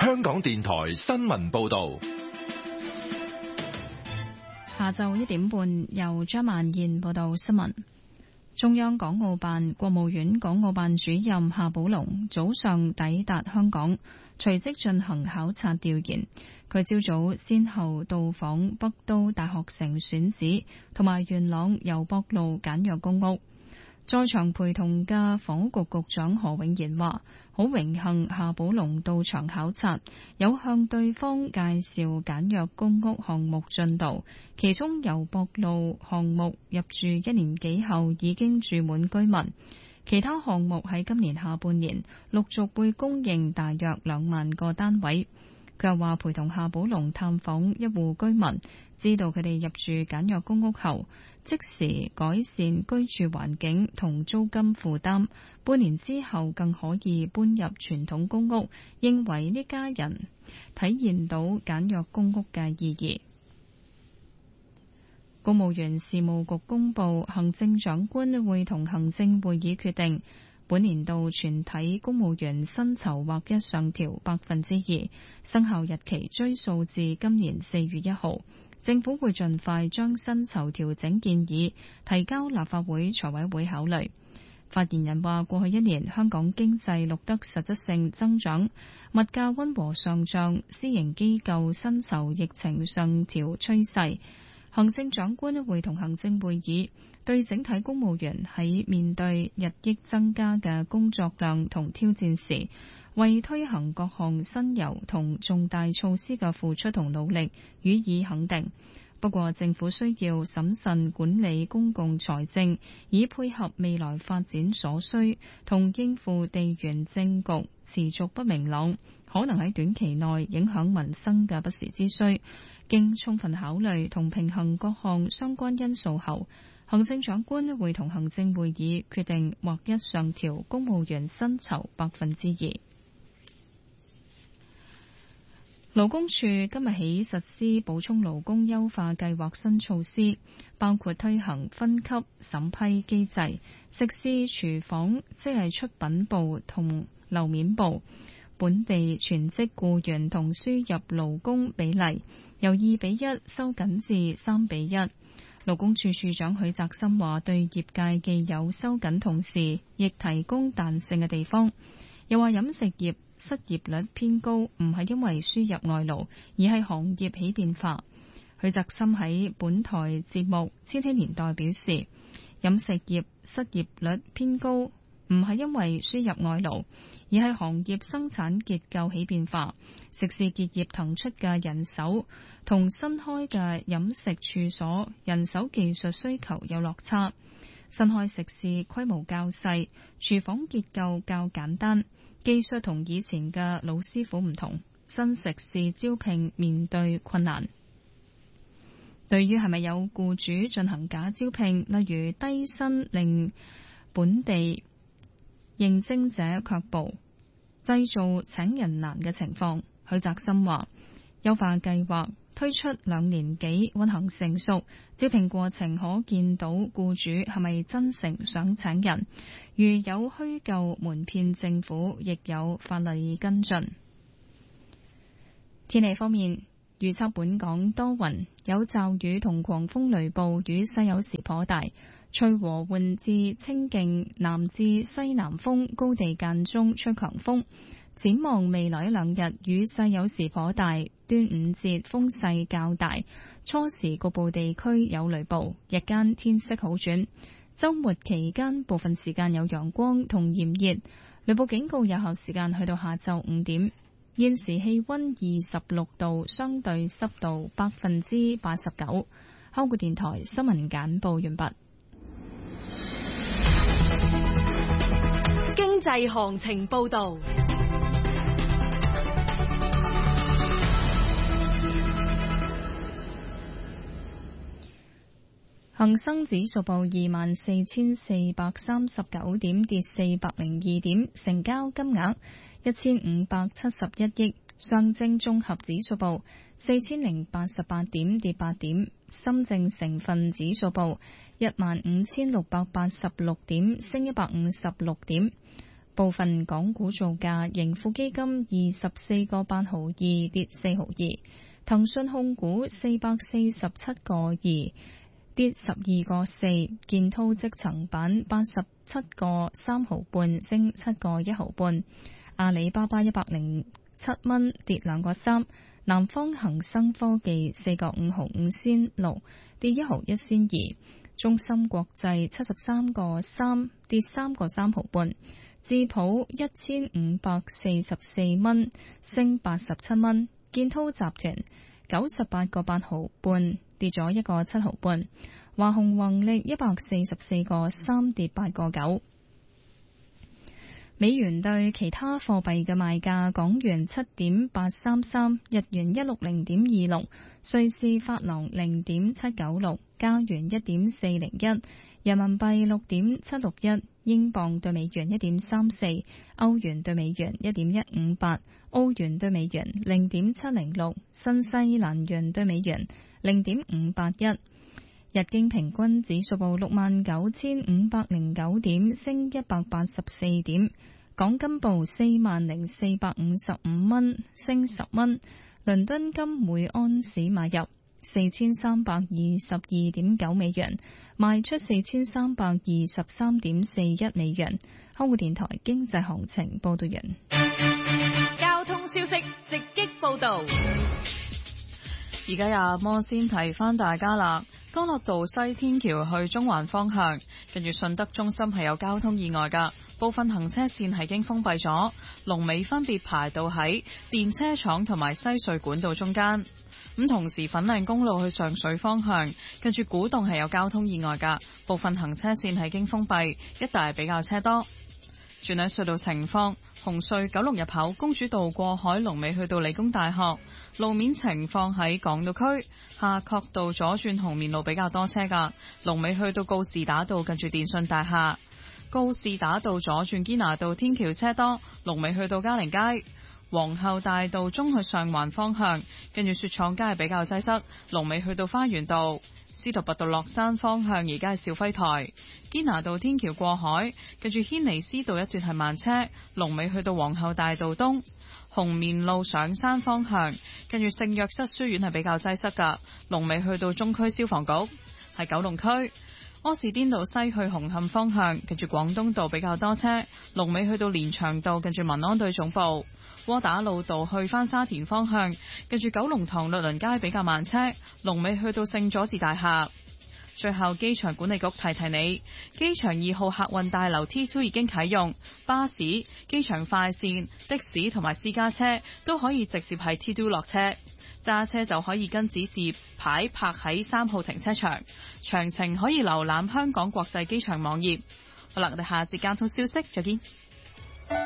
香港電台新聞報道。 下晝1點半，由張曼燕報道新聞。中央港澳辦、國務院港澳辦主任夏寶龍早上抵達香港，隨即進行考察調研。佢朝早先後到訪北都大學城選址同埋元朗油博路簡約公屋。在場陪同嘅房屋局局長何永賢話：好榮幸夏寶龍到場考察，有向對方介紹簡約公屋項目進度，其中油博路項目入住1年幾後已經住滿居民，其他項目喺今年下半年陸續會供應大約2萬個單位。佢又話陪同夏寶龍探訪一戶居民，知道佢哋入住簡約公屋後，即時改善居住環境同租金負擔，半年之後更可以搬入傳統公屋，認為呢家人體現到簡約公屋嘅意義。公務員事務局公布，行政長官會同行政會議決定，本年度全體公務員薪酬劃一上調2%，生效日期追溯至今年4月1號。政府會盡快將薪酬調整建議提交立法會財委會考慮。發言人話：過去1年，香港經濟錄得實質性增長，物價溫和上漲，私營機構薪酬疫情上調趨勢。行政長官會同行政會議對整體公務員喺面對日益增加嘅工作量同挑戰時，為推行各項新猷同重大措施嘅付出同努力予以肯定。不過，政府需要審慎管理公共財政，以配合未來發展所需同應付地緣政局持續不明朗，可能喺短期內影響民生嘅不時之需。經充分考慮同平衡各項相關因素後，行政長官會同行政會議決定劃一上調公務員薪酬2%。勞工處今日起實施補充勞工優化計劃新措施，包括推行分級審批機制，食肆廚房即係出品部同樓面部本地全職僱員同輸入勞工比例由2:1收緊至3:1。勞工處處長許澤森話：對業界既有收緊同時，亦提供彈性嘅地方。又話飲食業失業率偏高，唔係因為輸入外勞，而係行業起變化。許澤森喺本台節目《千禧年代》表示，飲食業失業率偏高，唔係因為輸入外勞，而係行業生產結構起變化，食肆結業騰出嘅人手同新開嘅飲食處所人手技術需求有落差。新開食肆規模較細，廚房結構較簡單，技術同以前嘅老師傅唔同，新食肆招聘面對困難。對於係咪有僱主進行假招聘，例如低薪令本地應徵者卻步，製造請人難嘅情況，許澤森話：優化計劃推出2年幾，運行成熟，招聘過程可見到僱主係咪真誠想請人，如有虛構瞞騙政府，亦有法例跟進。天氣方面，預測本港多雲，有驟雨同狂風雷暴，雨勢有時頗大，吹和緩至清勁南至西南風，高地間中吹強風。展望未來1-2日，雨勢有時頗大，端午節風勢較大，初時局部地區有雷暴，日間天色好轉。週末期間部分時間有陽光同炎熱，雷暴警告有效時間去到下晝5點。現時氣溫26度，相對濕度89%。香港電台新聞簡報完畢。 經濟行情報道。 恒生指數報24,439點，跌402點，成交金額1571億。上證綜合指數報4088點，跌8點。深證成分指數報15686點，升156點。 部分港股造價，盈富基金24個8毫2跌4毫2，騰訊控股447個2跌12個4，建滔積層板87個3毫半升7個1毫半，阿里巴巴107蚊跌2個3，南方恒生科技4個5毫5仙6跌1毫1仙2，中芯國際73個3跌3個3毫半，智普1544蚊升87蚊，建滔集團98個8毫半跌咗1個7毫半，華虹宏力144個3跌8個9。美元對其他貨幣嘅賣價：港元7.833，日元160.26，瑞士法郎0.796，加元1.401，人民幣6.761，英鎊對美元1.34，歐元對美元1.158，澳元對美元0.706，新西蘭元對美元0.581。日經平均指數報69,509點，升184點。港金報40,455蚊，升10蚊。倫敦金每安士買入4,322.9美元，賣出4,323.41美元。香港電台經濟行情報道完。 交通消息直擊報道。 而家有摩先提翻大家啦。干諾道西天橋去中環方向，跟住順德中心係有交通意外噶，部分行車線係已經封閉咗，龍尾分別排到喺電車廠同埋西隧管道中間。咁同時粉嶺公路去上水方向，跟住古洞係有交通意外噶，部分行車線係已經封閉，一帶比較車多。轉喺隧道情況，紅隧九龍入口公主道過海龍尾去到理工大學，路面情況喺港島區夏慤道左轉紅棉路比較多車噶，龍尾去到告士打道近住電訊大廈，告士打道左轉堅拿道天橋車多，龍尾去到嘉陵街，皇后大道中去上環方向，跟住雪廠街係比較擠塞，龍尾去到花園道。司徒拔道落山方向而家係肇輝台，堅拿道天橋過海，跟住軒尼詩道一段係慢車，龍尾去到皇后大道東。紅棉路上山方向，跟住聖若瑟書院係比較擠塞噶，龍尾去到中區消防局。係九龍區柯士甸道西去紅磡方向，跟住廣東道比較多車，龍尾去到連翔道近住民安隊總部。窩打老道去返沙田方向，跟住九龍塘律倫街比較慢車，龍尾去到聖佐治大廈。最後機場管理局提提你，機場2號客運大樓 T2 已經啟用，巴士、機場快線、的士同埋私家車都可以直接喺 T2 落車，揸車就可以跟指示牌泊喺3號停車場。詳情可以瀏覽香港國際機場網頁。好啦，我哋下節交通消息再見。